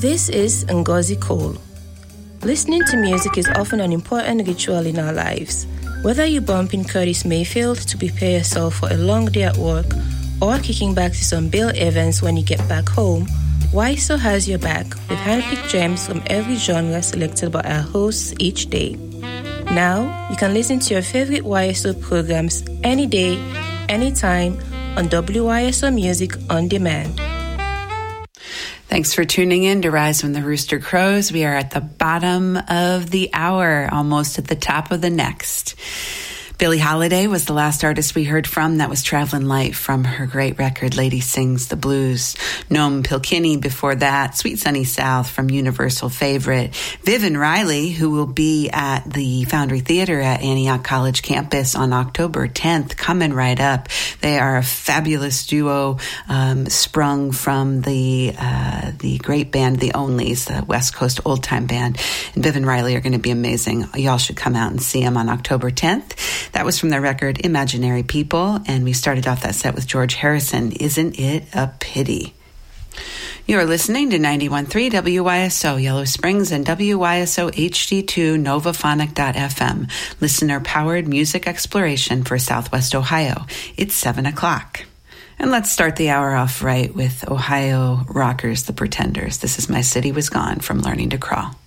This is Ngozi Cole. Listening to music is often an important ritual in our lives. Whether you bump in Curtis Mayfield to prepare yourself for a long day at work, or kicking back to some Bill Evans when you get back home, YSO has your back with handpicked gems from every genre selected by our hosts each day. Now, you can listen to your favorite YSO programs any day, anytime on WYSO Music On Demand. Thanks for tuning in to Rise from the Rooster Crows. We are at the bottom of the hour, almost at the top of the next. Billie Holiday was the last artist we heard from. That was Traveling Light from her great record, Lady Sings the Blues. Noam Pilkini before that, Sweet Sunny South from Universal Favorite. Viv and Riley, who will be at the Foundry Theater at Antioch College campus on October 10th, coming right up. They are a fabulous duo, sprung from the great band, The Onlys, the West Coast old time band. And Viv and Riley are going to be amazing. Y'all should come out and see them on October 10th. That was from their record Imaginary People, and we started off that set with George Harrison, Isn't It a Pity? You're listening to 91.3 WYSO Yellow Springs and WYSO HD2 Novaphonic.fm, listener-powered music exploration for Southwest Ohio. It's 7 o'clock. And let's start the hour off right with Ohio rockers, The Pretenders. This is My City Was Gone from Learning to Crawl.